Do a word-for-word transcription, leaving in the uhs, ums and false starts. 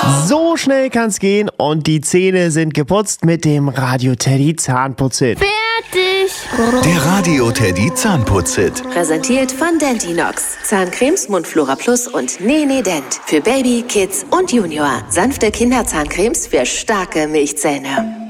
So schnell kann's gehen und die Zähne sind geputzt mit dem Radio Teddy Zahnputzhit. Fertig! Der Radio Teddy Zahnputzhit. Präsentiert von Dentinox. Zahncremes, Mundflora Plus und Nene Dent. Für Baby, Kids und Junior. Sanfte Kinderzahncremes für starke Milchzähne.